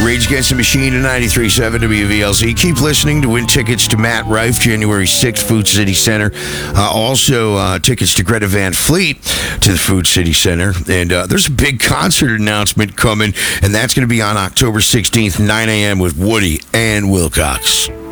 Rage Against the Machine and 93.7 WVLZ. Keep listening to win tickets to Matt Rife, January 6th, Food City Center. Also, tickets to Greta Van Fleet to the Food City Center. And there's a big concert announcement coming, and that's going to be on October 16th, 9 a.m. with Woody and Wilcox.